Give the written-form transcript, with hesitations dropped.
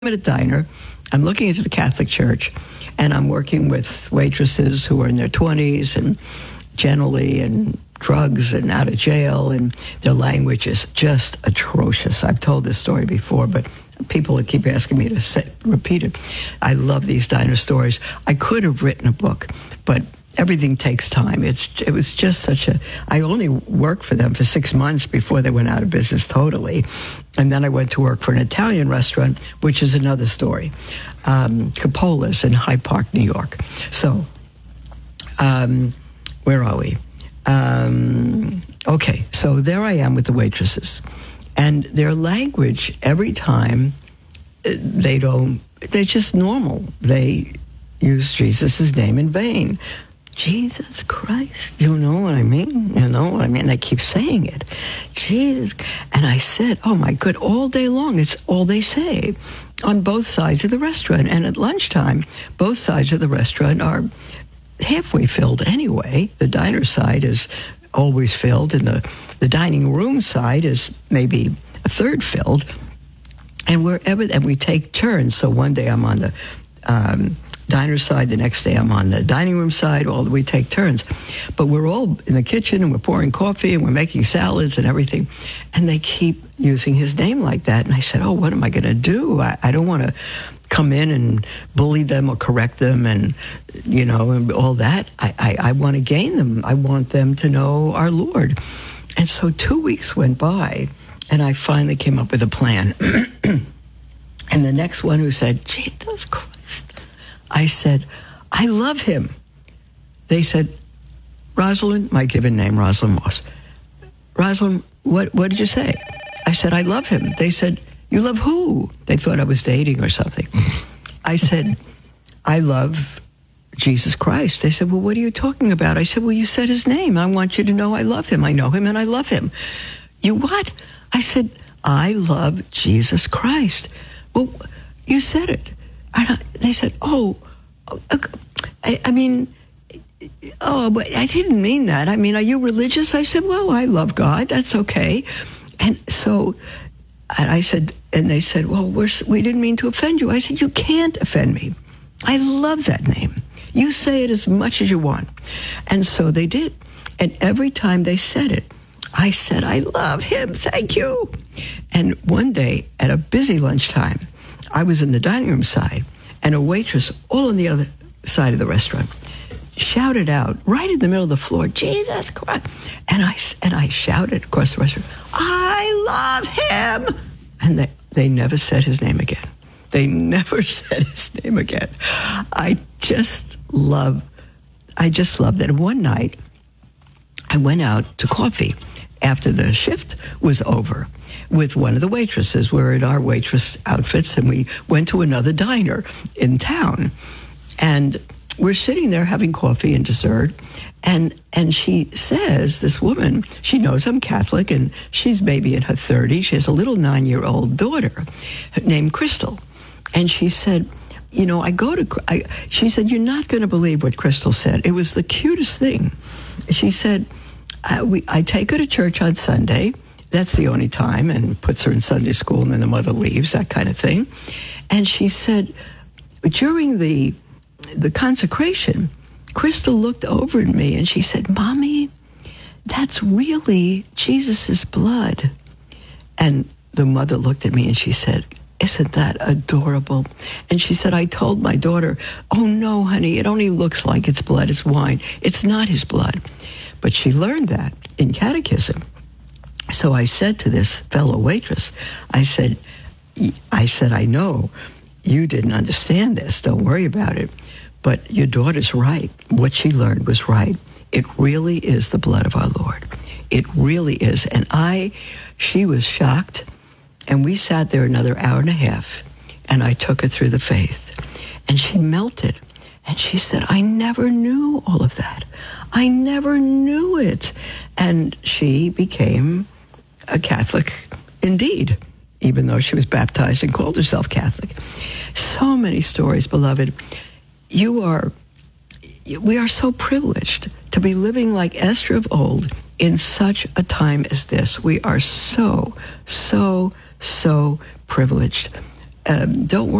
at a diner. I'm looking into the Catholic Church, and I'm working with waitresses who are in their 20s and generally in drugs and out of jail, and their language is just atrocious. I've told this story before, but people keep asking me to repeat it. I love these diner stories. I could have written a book, but everything takes time. It was just such a... I only worked for them for 6 months before they went out of business totally. And then I went to work for an Italian restaurant, which is another story. Capolas in Hyde Park, New York. So, where are we? Okay, so there I am with the waitresses. And their language, every time, they're just normal. They use Jesus' name in vain. Jesus Christ, you know what I mean? You know what I mean? They keep saying it. Jesus. And I said, oh my God, all day long, it's all they say on both sides of the restaurant. And at lunchtime, both sides of the restaurant are halfway filled anyway. The diner side is always filled, and the dining room side is maybe a third filled. And we take turns. So one day I'm on the diner side, the next day I'm on the dining room side. We take turns, but we're all in the kitchen and we're pouring coffee and we're making salads and everything, and they keep using his name like that. And I said, oh, what am I going to do? I don't want to come in and bully them or correct them and and all that. I want to gain them. I want them to know our Lord. And so 2 weeks went by, and I finally came up with a plan. And the next one who said, Jesus Christ, I said, I love him. They said, Rosalind, my given name, Rosalind Moss. Rosalind, what did you say? I said, I love him. They said, you love who? They thought I was dating or something. I said, I love Jesus Christ. They said, well, what are you talking about? I said, well, you said his name. I want you to know I love him. I know him and I love him. You what? I said, I love Jesus Christ. Well, you said it. They said, but I didn't mean that. I mean, are you religious? I said, well, I love God. That's okay. And so I said, and they said, well, we didn't mean to offend you. I said, you can't offend me. I love that name. You say it as much as you want. And so they did. And every time they said it, I said, I love him. Thank you. And one day at a busy lunchtime, I was in the dining room side, and a waitress all on the other side of the restaurant shouted out right in the middle of the floor, Jesus Christ. And I shouted across the restaurant, I love him. And they never said his name again. They never said his name again. I just love that. And one night, I went out to coffee after the shift was over with one of the waitresses. We're in our waitress outfits, and we went to another diner in town. And we're sitting there having coffee and dessert, and she says, this woman, she knows I'm Catholic, and she's maybe in her 30s. She has a little 9-year-old daughter named Crystal. And she said, she said, you're not going to believe what Crystal said. It was the cutest thing. She said, I take her to church on Sunday. That's the only time, and puts her in Sunday school, and then the mother leaves, that kind of thing. And she said, during the consecration, Crystal looked over at me and she said, Mommy, that's really Jesus' blood. And the mother looked at me and she said, isn't that adorable? And she said, I told my daughter, oh no, honey, it only looks like it's blood, it's wine. It's not his blood. But she learned that in catechism. So I said to this fellow waitress, I said, I know you didn't understand this. Don't worry about it. But your daughter's right. What she learned was right. It really is the blood of our Lord. It really is. And she was shocked. And we sat there another hour and a half. And I took her through the faith. And she melted. And she said, I never knew all of that. I never knew it. And she became a Catholic indeed, even though she was baptized and called herself Catholic. So many stories, beloved. We are so privileged to be living like Esther of old in such a time as this. We are so, so, so privileged. don't